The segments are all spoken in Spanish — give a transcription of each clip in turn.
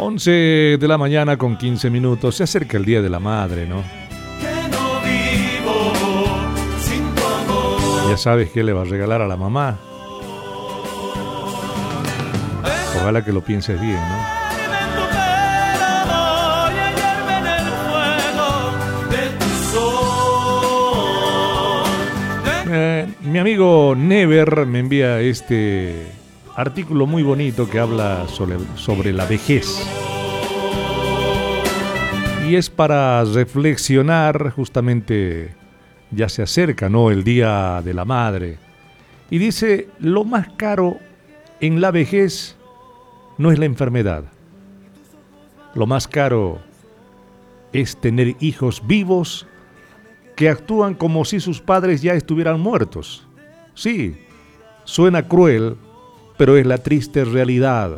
11 de la mañana con 15 minutos. Se acerca el Día de la Madre, ¿no? Ya sabes qué le vas a regalar a la mamá. Ojalá que lo pienses bien, ¿no? Mi amigo Never me envía este artículo muy bonito que habla sobre la vejez. Y es para reflexionar, justamente ya se acerca, ¿no?, el Día de la Madre. Y dice, lo más caro en la vejez no es la enfermedad. Lo más caro es tener hijos vivos que actúan como si sus padres ya estuvieran muertos. Sí, suena cruel, pero es la triste realidad.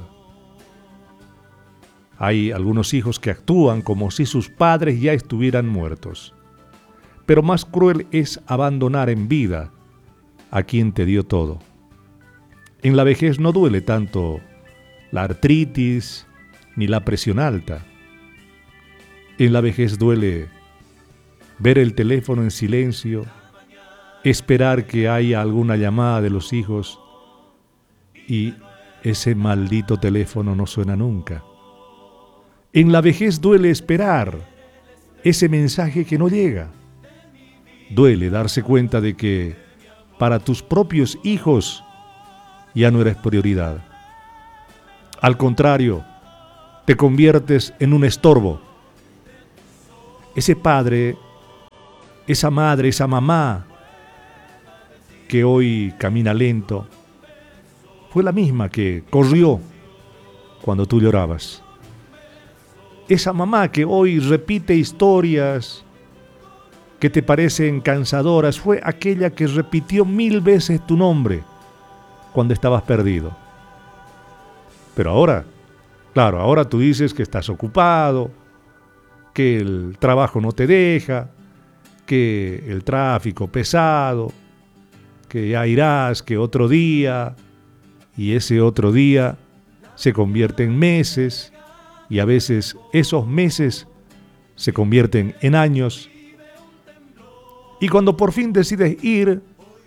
Hay algunos hijos que actúan como si sus padres ya estuvieran muertos. Pero más cruel es abandonar en vida a quien te dio todo. En la vejez no duele tanto la artritis ni la presión alta. En la vejez duele ver el teléfono en silencio, esperar que haya alguna llamada de los hijos y ese maldito teléfono no suena nunca. En la vejez duele esperar ese mensaje que no llega. Duele darse cuenta de que para tus propios hijos ya no eres prioridad. Al contrario, te conviertes en un estorbo. Ese padre, esa madre, esa mamá que hoy camina lento, fue la misma que corrió cuando tú llorabas. Esa mamá que hoy repite historias que te parecen cansadoras, fue aquella que repitió 1000 veces tu nombre cuando estabas perdido. Pero ahora, claro, ahora tú dices que estás ocupado, que el trabajo no te deja, que el tráfico pesado, que ya irás, que otro día, y ese otro día se convierte en meses, y a veces esos meses se convierten en años, y cuando por fin decides ir,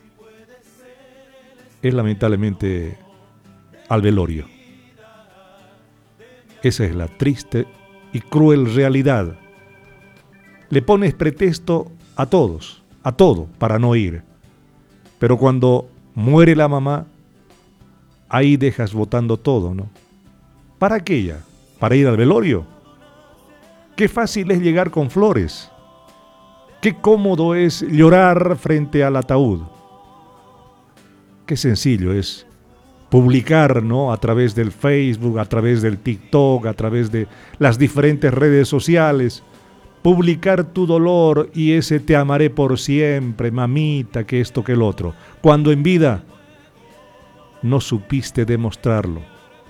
es lamentablemente al velorio. Esa es la triste y cruel realidad. Le pones pretexto a todos, a todo, para no ir. Pero cuando muere la mamá, ahí dejas botando todo, ¿no? ¿Para qué ya? ¿Para ir al velorio? Qué fácil es llegar con flores. Qué cómodo es llorar frente al ataúd. Qué sencillo es publicar, ¿no?, a través del Facebook, a través del TikTok, a través de las diferentes redes sociales, publicar tu dolor y ese te amaré por siempre, mamita, que esto, que el otro, cuando en vida no supiste demostrarlo.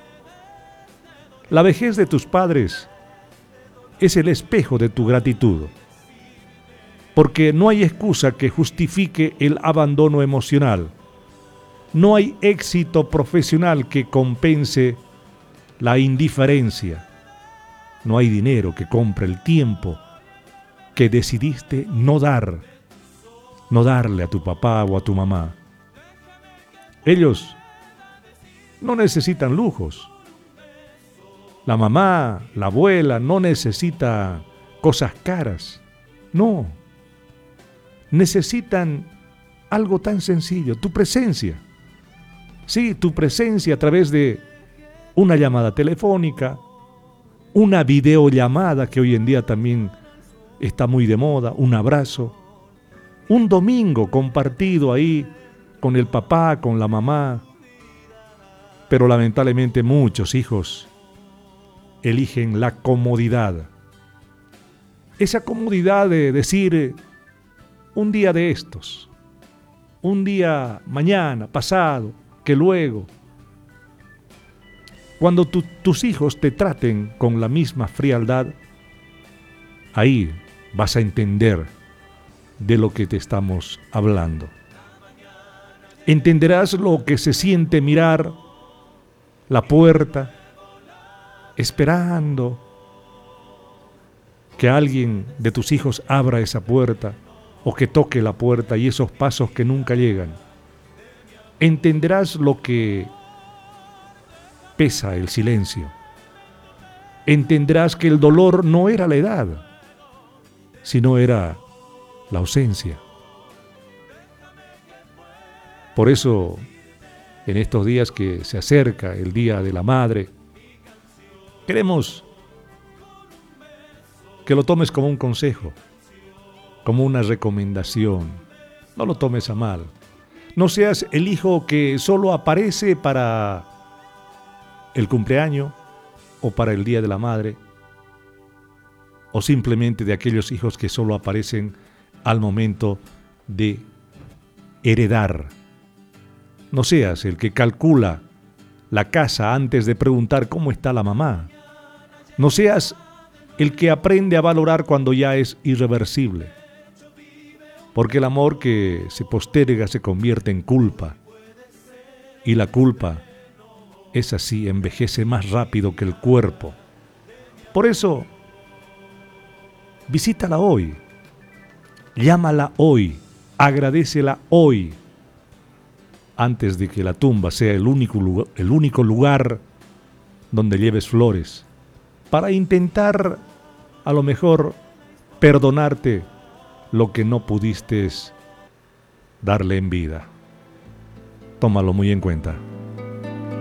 La vejez de tus padres es el espejo de tu gratitud, porque no hay excusa que justifique el abandono emocional. No hay éxito profesional que compense la indiferencia. No hay dinero que compre el tiempo que decidiste no darle a tu papá o a tu mamá. Ellos no necesitan lujos. La mamá, la abuela no necesita cosas caras. No. Necesitan algo tan sencillo, tu presencia. Sí, tu presencia a través de una llamada telefónica, una videollamada que hoy en día también está muy de moda, un abrazo, un domingo compartido ahí con el papá, con la mamá. Pero lamentablemente muchos hijos eligen la comodidad. Esa comodidad de decir un día de estos, un día mañana, pasado, que luego. Cuando tus hijos te traten con la misma frialdad, ahí vas a entender de lo que te estamos hablando. Entenderás lo que se siente mirar la puerta esperando que alguien de tus hijos abra esa puerta o que toque la puerta y esos pasos que nunca llegan. Entenderás lo que pesa el silencio. Entenderás que el dolor no era la edad, sino era la ausencia. Por eso, en estos días que se acerca el Día de la Madre, queremos que lo tomes como un consejo, como una recomendación. No lo tomes a mal. No seas el hijo que solo aparece para el cumpleaños o para el Día de la Madre, o simplemente de aquellos hijos que solo aparecen al momento de heredar. No seas el que calcula la casa antes de preguntar cómo está la mamá. No seas el que aprende a valorar cuando ya es irreversible. Porque el amor que se posterga se convierte en culpa. Y la culpa es así, envejece más rápido que el cuerpo. Por eso, visítala hoy, llámala hoy, agradécela hoy, antes de que la tumba sea el único lugar donde lleves flores, para intentar, a lo mejor, perdonarte lo que no pudiste darle en vida. Tómalo muy en cuenta.